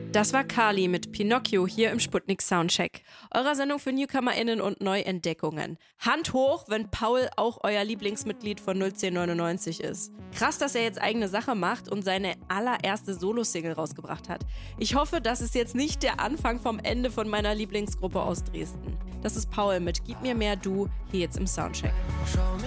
Das war Kali mit Pinocchio hier im Sputnik Soundcheck. Eurer Sendung für NewcomerInnen und Neuentdeckungen. Hand hoch, wenn Paul auch euer Lieblingsmitglied von 01099 ist. Krass, dass er jetzt eigene Sache macht und seine allererste Solo-Single rausgebracht hat. Ich hoffe, das ist jetzt nicht der Anfang vom Ende von meiner Lieblingsgruppe aus Dresden. Das ist Paul mit Gib mir mehr du, hier jetzt im Soundcheck. Schau